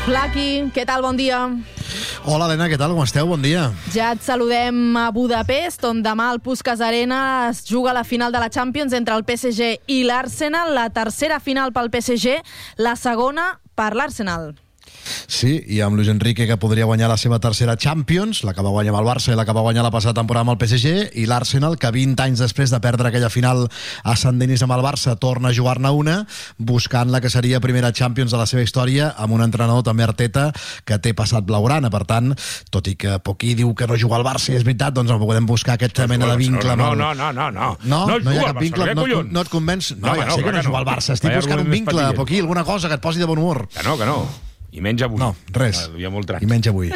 Flaqui, què tal? Bon dia. Hola, Helena, què tal? Com esteu? Bon dia. Ja et saludem a Budapest, on demà al Puskás Arena es juga la final de la Champions entre el PSG i l'Arsenal. La tercera final pel PSG, la segona per l'Arsenal. Sí, i amb Luis Enrique, que podria guanyar la seva tercera Champions, la que va guanyar amb el Barça i la que va guanyar la passada temporada amb el PSG, i l'Arsenal, que 20 anys després de perdre aquella final ascendent amb el Barça, torna a jugar-ne una, buscant la que seria primera Champions de la seva història, amb un entrenador també Arteta, que té passat blaugrana. Per tant, tot i que Poquí diu que no juga al Barça, i és veritat, doncs podem buscar aquesta mena de vincle. No. No hi ha cap vincle, no et convenç? No, ja sé que no juga al Barça, estic buscant un vincle, Poquí, alguna cosa que et posi de bon humor. Que no. I menys avui. No, res. Hi ha molt trànsit. I menys avui.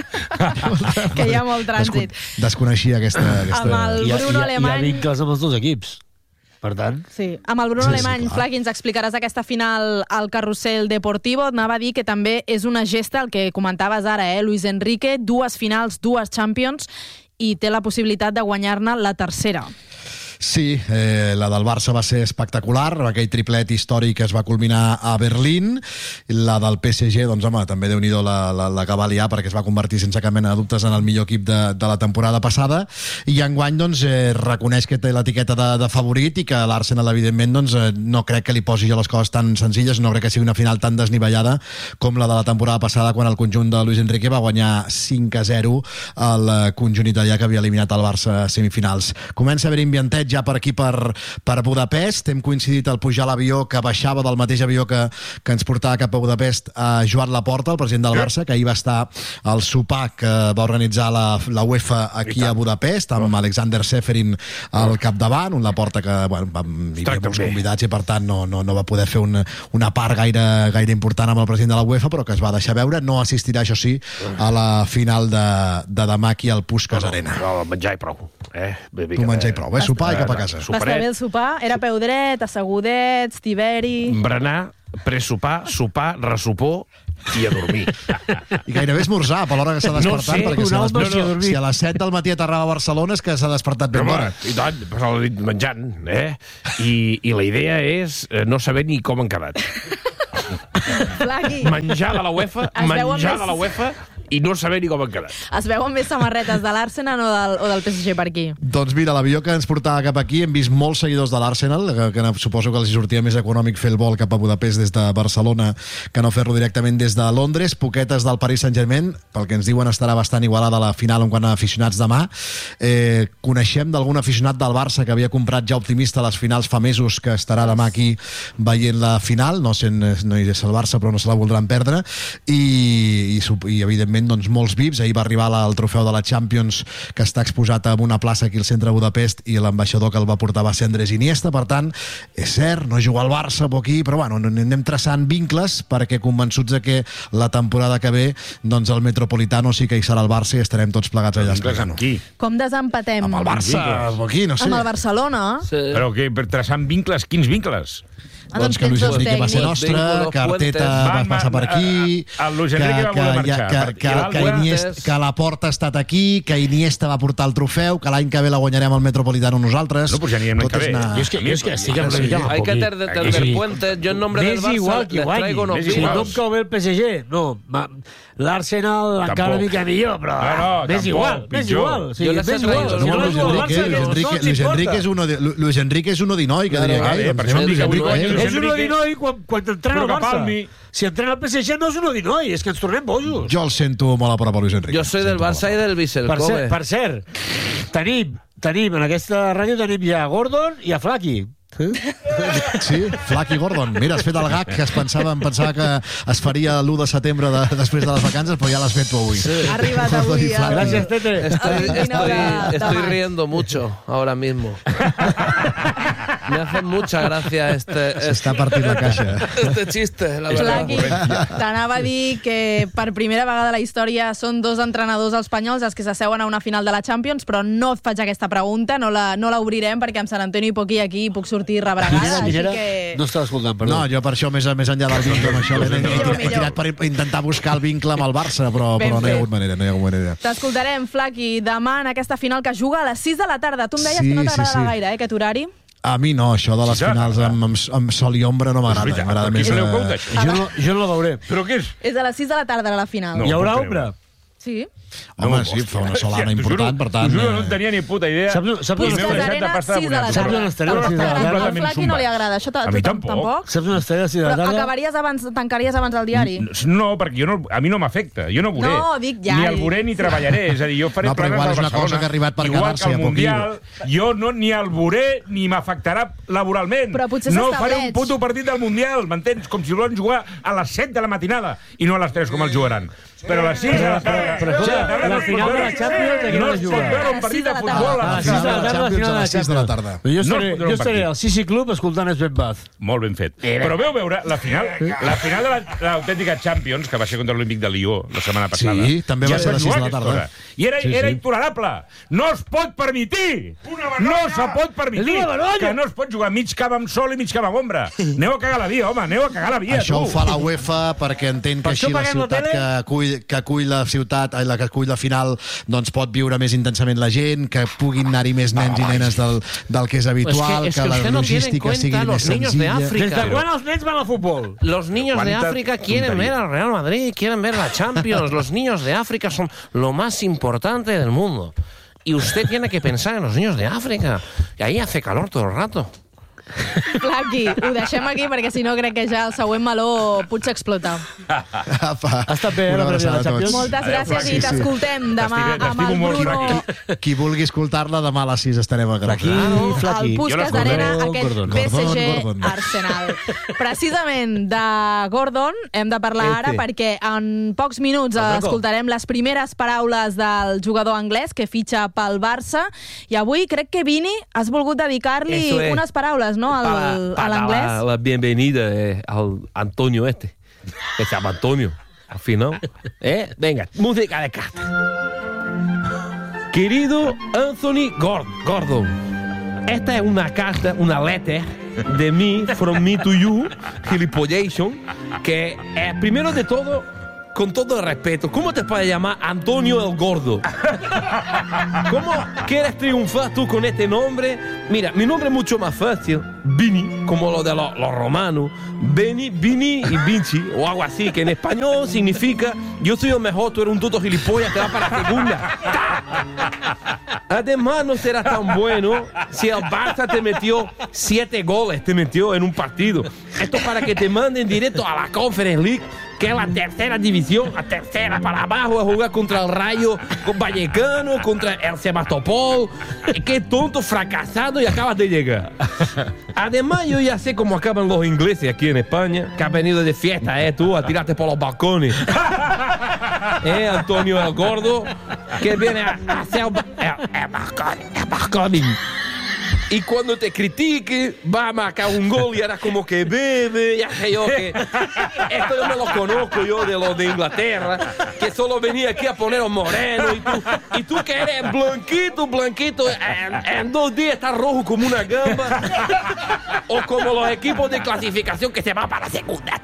Que hi ha molt trànsit. Desconeixia aquesta... Amb el Bruno Alemany... Hi ha vincles amb els dos equips. Per tant... Sí, amb el Bruno Alemany, clar. Flaqui, ens explicaràs aquesta final al Carrusel Deportivo. Anava a dir que també és una gesta, el que comentaves ara, Luis Enrique, 2 finals, 2 Champions, i té la possibilitat de guanyar-ne la tercera. Sí, la del Barça va ser espectacular, aquell triplet històric que es va culminar a Berlín. La del PSG, doncs home, també Déu-n'hi-do la que va liar, perquè es va convertir sense cap mena de dubtes en el millor equip de la temporada passada, i enguany doncs reconeix que té l'etiqueta de favorit, i que l'Arsenal evidentment doncs no crec que li posi ja les coses tan senzilles, no crec que sigui una final tan desnivellada com la de la temporada passada, quan el conjunt de Luis Enrique va guanyar 5-0 al conjunt italià, que havia eliminat el Barça a semifinals. Comença a haver ambientet ja per aquí, per Budapest. Hem coincidit al pujar a l'avió, que baixava del mateix avió que ens portava cap a Budapest, a Joan Laporta, el president del Barça, que ahir va estar al sopar que va organitzar la UEFA aquí a Budapest, amb Alexander Seferin al capdavant, un Laporta que hi havia molts convidats i per tant no va poder fer una part gaire important amb el president de la UEFA, però que es va deixar veure. No assistirà, això sí, a la final de demà aquí al Puskás Arena. No, menjar i prou. Tu menjar i prou, sopar i cap a casa. Va estar bé el sopar? Era peu dret, assegudets, tiberi... Berenar, presopar, sopar, ressopor i a dormir. I gairebé esmorzar per l'hora que s'ha despertat, perquè si a les 7 del matí aterrava a Barcelona és que s'ha despertat ben d'hora. I tant, passar la nit menjant, I la idea és no saber ni com han quedat. Flaqui. Menjar de la UEFA i no saber ni com han quedat. Es veuen més samarretes de l'Arsenal o del PSG per aquí? Doncs mira, l'avió que ens portava cap aquí, hem vist molts seguidors de l'Arsenal, que suposo que els sortia més econòmic fer el vol cap a Budapest des de Barcelona que no fer-lo directament des de Londres. Poquetes del Paris Saint-Germain, pel que ens diuen estarà bastant igualada la final en quant a aficionats demà. Coneixem d'algun aficionat del Barça que havia comprat ja optimista les finals fa mesos, que estarà demà aquí veient la final, no hi és el Barça però no se la voldran perdre, i evidentment doncs molts VIPs. Ahir va arribar el trofeu de la Champions, que està exposat en una plaça aquí al centre de Budapest, i l'ambaixador que el va portar va ser Andrés Iniesta. Per tant, és cert, no juga al Barça aquí, però bueno, anem traçant vincles, perquè convençuts de que la temporada que ve doncs el Metropolitano sí que hi serà el Barça i estarem tots plegats allà esperant. Com desempatem? Amb el Barça, aquí, no sé. Amb el Barcelona? Sí. Però que traçant vincles, quins vincles? Doncs que Luis Enrique va ser nostre, que Arteta va passar per aquí, el Luis Enrique va voler marxar, que Laporta ha estat aquí, que Iniesta va portar el trofeu, que l'any que ve la guanyarem al Metropolitano nosaltres. No, pues ja n'hi ha l'any que ve. És que estic amb la Hay que tener puentes. Yo en nombre del Barça les traigo unos Si no em cau bé el PSG, no. L'Arsenal encara una mica millor, però més igual. Luis Enrique és uno d'inoi, que diria que és un odinoi quan entrena el Barça. Si entrena el PSG no és un odinoi, és que ens tornem bojos. Jo el sento molt a prop a Luis Enrique. Jo soy del Barça i del Vissel Kobe. Per cert, tenim en aquesta ràdio ja Gordon i a Flaqui. Sí, Flaqui Gordon. Mira, has fet el gag que em pensava que es faria l'1 de setembre després de les vacances, però ja l'has fet tu avui. Ha arribat avui. Gràcies, Tete. Estoy riendo mucho ahora mismo. Me hace mucha gracia S'està partint la caixa. este chiste, la verdad. Flaqui, t'anava a dir que per primera vegada a la història són 2 entrenadors espanyols els que s'asseuen a una final de la Champions, però no et faig aquesta pregunta, no la obrirem, perquè amb Sant Antoni i Poquí aquí puc sortir rebregada, així que... No estava escoltant, perdó. No, jo per això, més enllà del vincle amb això, he tirat per intentar buscar el vincle amb el Barça, però no hi ha hagut manera. T'escoltarem, Flaqui, demà en aquesta final que juga a les 6 de la tarda. Tu em deies que no t'agradava gaire, aquest horari? A mi no, això de les finals amb sol i ombra no m'agrada. M'agrada més... Jo no la veuré. Però què és? És a les 6 de la tarda, la final. Hi haurà ombra? Sí. Home, sí, fa una solana important, per tant... No en tenia ni puta idea. Saps Puskas Arena, 6 de la tarda. Al Flaqui no li agrada. Això a mi tampoc. Saps on estaria a 6 de la tarda? Però tancaries abans el diari? No, perquè a mi no m'afecta. Jo no veuré. No, dic ja. Ni el veuré ni treballaré. És a dir, jo faré planes al Barcelona. És una cosa que ha arribat per quedar-se a Mundial, jo ni el veuré ni m'afectarà laboralment. Però potser no faré un puto partit del Mundial, m'entens? Com si volen jugar a les 7 de la matinada i no a les 3 com el jugaran. Però a les 6 de la tarda... Però la final de la Champions, de què no es juga? No es pot veure un partit de futbol a les 6 de la tarda. A les 6 de la tarda. Jo estaré al Sisi Club escoltant Sven Baz. Molt ben fet. Però veu veure la final de l'autèntica Champions, que va ser contra l'Olímpic de Lió la setmana passada. Sí, també va ser a les 6 de la tarda. I era intolerable. No es pot permetir! No se pot permetir que no es pot jugar mig camp amb sol i mig camp amb ombra. Aneu a cagar la via, home, aneu a cagar la via. Això ho fa la UEFA perquè entén que així la ciutat que acull la ciutat, la que acull la final, doncs pot viure més intensament la gent, que puguin anar-hi més nens i nenes del que és habitual, que la logística sigui més senzilla. ¿Desde cuándo los niños van al fútbol? Los niños de África quieren ver al Real Madrid, quieren ver la Champions. Los niños de África son lo más importante del mundo. Y usted tiene que pensar en los niños de África. Y ahí hace calor todo el rato. Flaqui, ho deixem aquí perquè si no crec que ja el següent meló potser explota. Ha estat bé la prèvia de la Champions. Moltes gràcies i t'escoltem demà amb el Bruno. Qui vulgui escoltar-la, demà a les 6 estarem a gravar. El Puskas Arena, aquest PSG Arsenal. Precisament de Gordon hem de parlar ara perquè en pocs minuts escoltarem les primeres paraules del jugador anglès que fitxa pel Barça i avui crec que Vini has volgut dedicar-li unes paraules, ¿no? Al inglés. La bienvenida al Antonio que se llama Antonio, al final. Venga, música de carta. Querido Anthony Gordon, esta es una carta, una letter de mí, from me to you, gilipollation, que primero de todo, con todo el respeto, ¿cómo te puedes llamar Antonio el Gordo? ¿Cómo quieres triunfar tú con este nombre? Mira, mi nombre es mucho más fácil, Vini, como lo de los romanos, Vini y Vinci, o algo así, que en español significa yo soy el mejor, tú eres un tuto gilipollas, te vas para la segunda. Además, no será tan bueno si el Barça te metió 7 goles, te metió en un partido. Esto para que te manden directo a la Conference League, que es la tercera división, la tercera para abajo, a jugar contra el Rayo Vallecano, contra el Sebastopol. Qué tonto, fracasado, y acabas de llegar. Además, yo ya sé cómo acaban los ingleses aquí en España, que has venido de fiesta, tú, a tirarte por los balcones. Antonio el Gordo, que viene a hacer el balconing. Y cuando te critique, va a marcar un gol y harás como que bebe, ya sé yo que... Esto yo me lo conozco yo de los de Inglaterra, que solo venía aquí a poner un moreno, y tú que eres blanquito, en 2 días estás rojo como una gamba, o como los equipos de clasificación que se van para la segunda.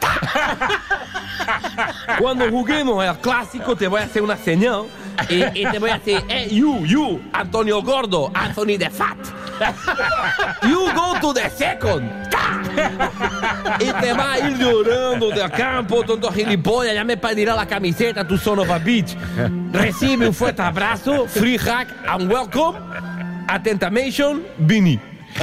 Cuando juguemos el clásico te voy a hacer una señal y te voy a decir, you, Antonio Gordo, Anthony the Fat. You go to the second. Y te vas a ir llorando del campo, tonto gilipollas, ya me pedirá la camiseta, tu son of a bitch. Recibe un fuerte abrazo, free hack and welcome. Atentamation, Vini.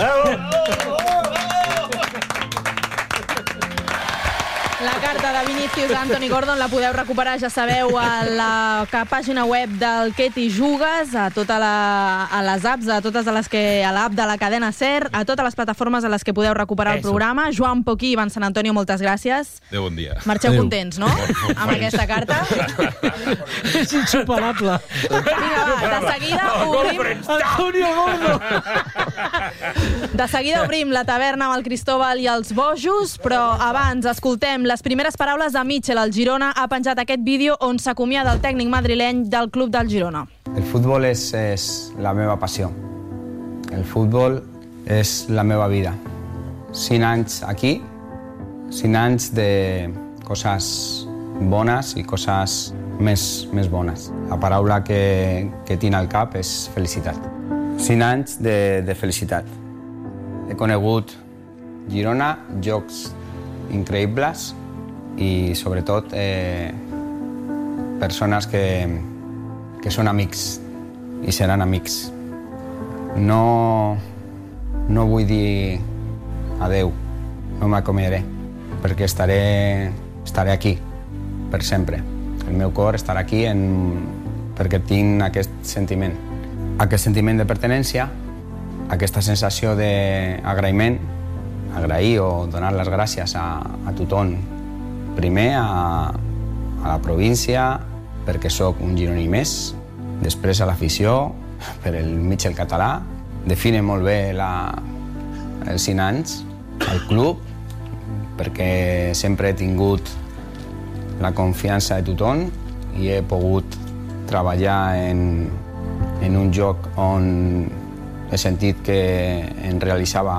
La carta de Vinícius a Anthony Gordon la podeu recuperar, ja sabeu, a la pàgina web del Que t'hi jugues, a les apps, a l'app de la cadena SER, a totes les plataformes a les que podeu recuperar el programa. Joan Poquí i Ivan Sant Antonio, moltes gràcies. Adéu, bon dia. Marxeu contents, no? Amb aquesta carta. És insuperable. Vinga, va, de seguida obrim... Antonio Gordo! De seguida obrim la taverna amb el Cristóbal i els bojos, però abans escoltem les primeres paraules de Mitchell. El Girona ha penjat aquest vídeo on s'acomiada el tècnic madrileny del club del Girona. El fútbol es la meva passió. El fútbol és la meva vida. 5 anys aquí, 5 anys de coses bones i coses més bones. La paraula que tinc al cap és felicitat. 5 anys de felicitat. He conegut Girona, jocs increïbles i, sobretot, persones que són amics i seran amics. No vull dir adeu, no m'acomiadaré, perquè estaré aquí per sempre. El meu cor estarà aquí perquè tinc aquest sentiment de pertinença, aquesta sensació d'agraïment, agrair o donar les gràcies a tothom. Primer a la província, perquè sóc un gironí més, després a l'afició, per el Mitchell català, define molt bé els 5 anys, el club, perquè sempre he tingut la confiança de tothom i he pogut treballar en un lloc on he sentit que em realitzava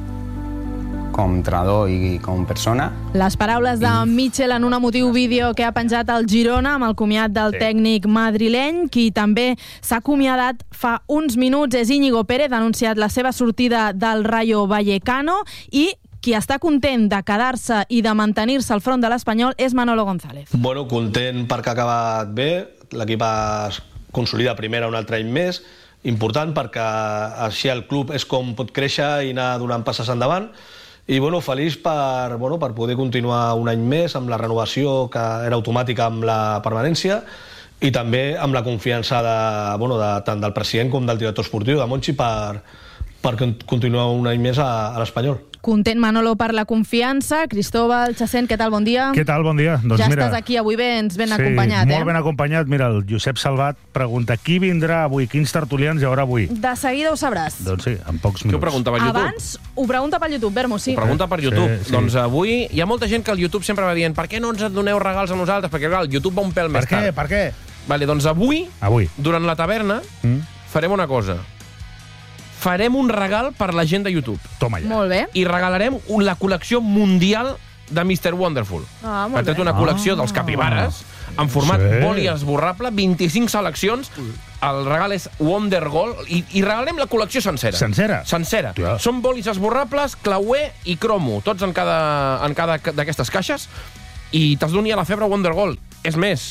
com entrenador i com persona. Les paraules de Mitchell en un emotiu vídeo que ha penjat al Girona amb el comiat del tècnic madrileny. Qui també s'ha acomiadat fa uns minuts és Íñigo Pérez, ha anunciat la seva sortida del Rayo Vallecano, i qui està content de quedar-se i de mantenir-se al front de l'Espanyol és Manolo González. Bueno, content perquè ha acabat bé, l'equip es consolida primera un altre any més, important perquè així el club és com pot créixer i anar donant passes endavant. I feliç per poder continuar un any més amb la renovació que era automàtica amb la permanència i també amb la confiança tant del president com del director esportiu, de Monchi, per continuar un any més a l'Espanyol. Content, Manolo, per la confiança. Cristóbal, Chacén, què tal? Bon dia. Què tal? Bon dia. Doncs ja mira, estàs aquí avui ben acompanyat. Sí, molt ben acompanyat. Mira, el Josep Salvat pregunta qui vindrà avui, quins tertulians hi haurà avui. De seguida ho sabràs. Doncs sí, en pocs minuts. Qui ho pregunta per YouTube? Abans ho pregunta per YouTube, Bermo, sí. Ho pregunta per YouTube. Sí. Doncs avui hi ha molta gent que al YouTube sempre va dient per què no ens doneu regals a nosaltres? Perquè clar, el YouTube va un pèl més tard. Per què? Vale, doncs avui, durant la taverna, farem una cosa. Farem un regal per la gent de YouTube. Toma ja. Molt bé. I regalarem la col·lecció mundial de Mr. Wonderful. Molt bé. Una col·lecció dels capibares en format boli esborrable, 25 seleccions. El regal és Wonder Gold i regalarem la col·lecció sencera. Sencera? Ja. Són bolis esborrables, clauer i cromo, tots en cada d'aquestes caixes, i t'has d'unir a la febre Wonder Gold. És més,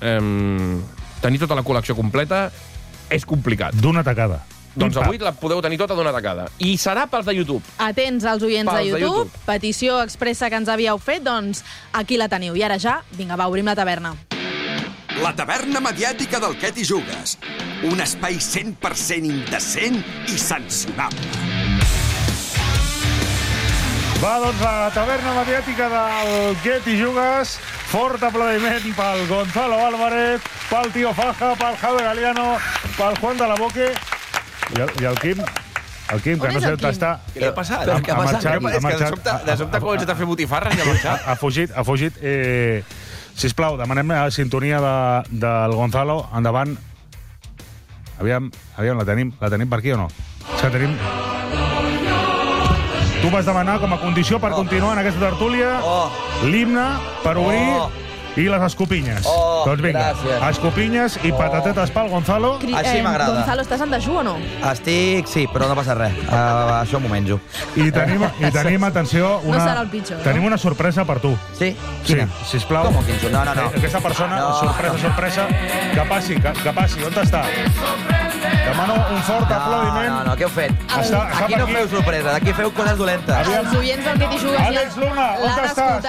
tenir tota la col·lecció completa és complicat. D'una tacada. Doncs avui la podeu tenir tota d'una tacada. I serà pels de YouTube. Atents als oients de YouTube. Petició expressa que ens havíeu fet, doncs aquí la teniu. I ara ja, vinga, va, obrim la taverna. La taverna mediàtica del Què t'hi jugues. Un espai 100% indecent i sancionable. Va, doncs, la taverna mediàtica del Què t'hi jugues. Fort aplaudiment pel Gonzalo Álvarez, pel Tío Faja, pel Javi Galiano, pel Juan de la Boque i el Quim, que no sé on està. Què ha passat? Ha marxat. De sobte comença a fer botifarres i ha marxat. Ha fugit. Sisplau, demanem la sintonia del Gonzalo. Endavant. Aviam, la tenim per aquí o no? És que tenim... Tu vas demanar com a condició per continuar en aquesta tertúlia l'himne per obrir i les escopinyes. Doncs vinga, gràcies. Escopinyes i patatetes pel Gonzalo. Així m'agrada. Gonzalo, estàs en dejú o no? Estic, sí, però no passa res. Això m'ho menjo. I tenim, atenció, No serà el pitjor, tenim una sorpresa per tu. Sí? Sí, sisplau. Com quin? No. Aquesta persona, sorpresa, que passi. On està? Demano un fort aplaudiment. No, què heu fet? Aquí no feu sorpresa, aquí feu coses dolentes. Els oients del Què t'hi jugues ja Àlex Luna, on estàs?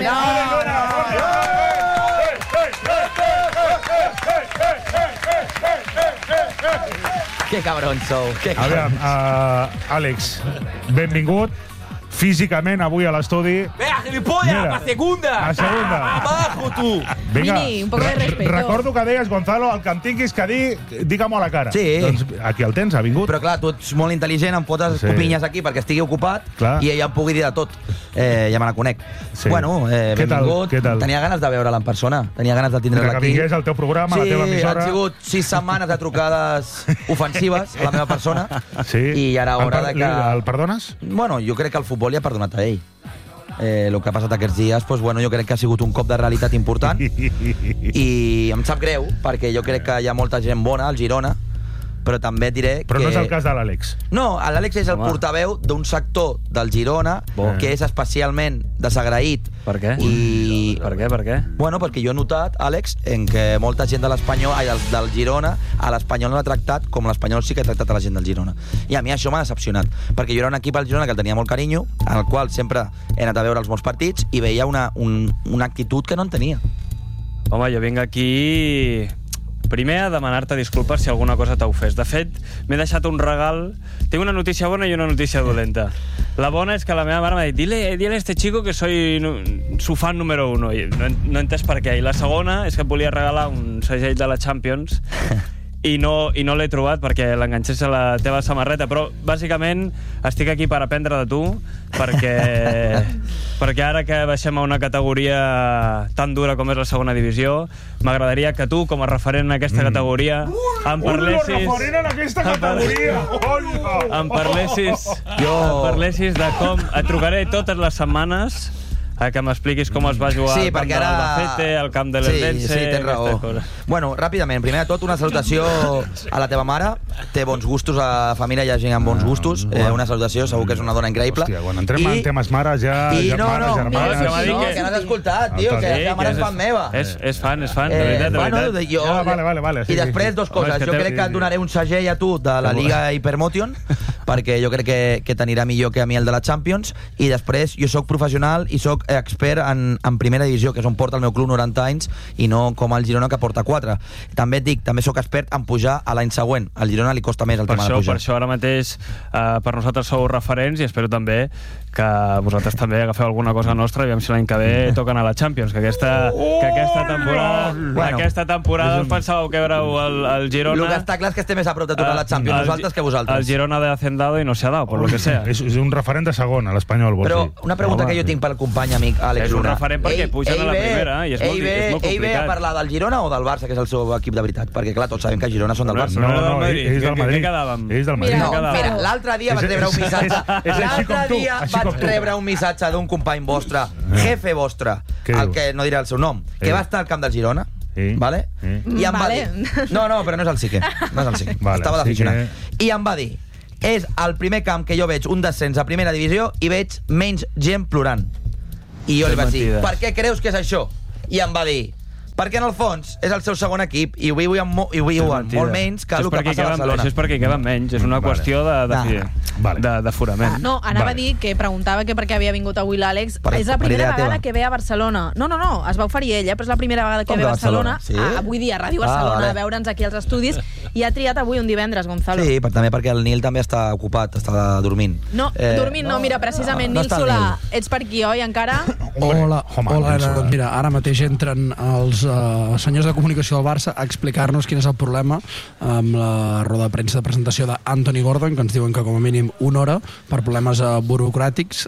Que cabrons sou. Aviam, Àlex, benvingut. Físicament avui a l'estudi. Vea, gilipollas, a segunda! A segunda. Abajo, tu! Vinga, Vini, un poco de respeto. Recordo que deies, Gonzalo, el que em tinguis que dir, digue-m'ho a la cara. Sí. Doncs aquí el tens, ha vingut. Però clar, tu ets molt intel·ligent, em fotes escopinyes aquí perquè estigui ocupat i ella em pugui dir de tot. Ja me la conec. Sí. Bueno, benvingut. Què tal? Tenia ganes de veure'l en persona. Tenia ganes de tindre-la aquí. Que vingués al teu programa, a la teva emissora. Sí, han sigut 6 setmanes de trucades ofensives a la meva persona. Sí. I ara hora de que... El perdones? Bueno, jo crec que el futbol li ha perdonat a ell. El que ha passat aquests dies, doncs, bueno, jo crec que ha sigut un cop de realitat important i em sap greu, perquè jo crec que hi ha molta gent bona al Girona però també et diré Però no és el cas de l'Àlex. No, l'Àlex és el portaveu d'un sector del Girona que és especialment desagraït. Per què? Per què? Bueno, perquè jo he notat, Àlex, en que molta gent de l'Espanyol, del Girona, a l'Espanyol no l'ha tractat com l'Espanyol sí que ha tractat a la gent del Girona. I a mi això m'ha decepcionat, perquè jo era un equip al Girona que el tenia molt carinyo, en el qual sempre he anat a veure els meus partits i veia una actitud que no en tenia. Home, jo vinc aquí... Primer, a demanar-te disculpes si alguna cosa t'ha ofès. De fet, m'he deixat un regal... Tinc una notícia bona i una notícia dolenta. La bona és que la meva mare m'ha dit dile a este chico que soy su fan número 1. I no he entès per què. I la segona és que et volia regalar un segell de la Champions i no l'he trobat perquè l'enganxés a la teva samarreta, però bàsicament estic aquí per aprendre de tu perquè ara que baixem a una categoria tan dura com és la segona divisió, m'agradaria que tu, com a referent en aquesta categoria, em parlessis... referent en aquesta categoria! Em parlessis de com... Et trucaré totes les setmanes que m'expliquis com es va jugar al camp de l'Albacete, al camp de l'Eldense... Sí, tens raó. Bueno, ràpidament, primer de tot, una salutació a la teva mare. Té bons gustos, a la família hi ha gent amb bons gustos. Una salutació, segur que és una dona increïble. Hòstia, quan entrem en temes mares ja... Germanes... Que no has escoltat, tio, que la mare és fan meva. És fan, de veritat. Vale. I després, dos coses. Jo crec que et donaré un segell a tu de la Liga Hypermotion, perquè jo crec que t'anirà millor que a mi el de la Champions. I després, jo sóc professional i sóc expert en primera divisió, que és on porta el meu club 90 anys, i no com el Girona, que porta 4. També et dic, també sóc expert en pujar a l'any següent. Al Girona li costa més el tema de pujar. Per això ara mateix per nosaltres sou referents i espero també que vosaltres també agafeu alguna cosa nostra i veiem si l'any que ve toquen a la Champions, que aquesta temporada us pensàveu que éreu el Girona... El que està clar és que estem més a prop de tocar la Champions nosaltres que vosaltres. El Girona de Hacendado i no se ha dado, por lo que sea. És un referent de segona, l'Espanyol, vols dir. Però una pregunta que jo tinc pel company amic Àlex Luna. És un referent perquè pugen a la primera i és molt complicat. Ell ve a parlar del Girona o del Barça, que és el seu equip de veritat? Perquè, clar, tots sabem que Girona són del Barça. No, ells del Madrid. Què quedàvem? Ells del Madrid. Mira, l'altre dia vaig rebre un missatge. L'altre dia vaig rebre un missatge d'un company vostre, jefe vostre, el que no diré el seu nom, que va estar al camp del Girona, vale? I em va dir... No, però no és el Sique. Estava d'aficionat. I em va dir, és el primer camp que jo veig un descens a primera divisió i veig menys gent plorant. I jo li vaig dir, per què creus que és això? I em va dir, perquè en el fons és el seu segon equip i ho viuen molt menys que el que passa a Barcelona. Això és perquè queden menys, és una qüestió d'aforament. No, anava a dir que preguntava que per què havia vingut avui l'Àlex. És la primera vegada que ve a Barcelona. No, es va oferir ell, però és la primera vegada que ve a Barcelona, avui dia a Ràdio Barcelona, a veure'ns aquí als estudis, i ha triat avui un divendres, Gonzalo. Sí, també perquè el Nil també està ocupat, està dormint. No, dormint no, mira, precisament, Nil Solà, ets per aquí, oi, encara? Hola, mira, ara mateix entren els senyors de comunicació del Barça a explicar-nos quin és el problema amb la roda de premsa de presentació d'Anthony Gordon, que ens diuen que com a mínim una hora per problemes burocràtics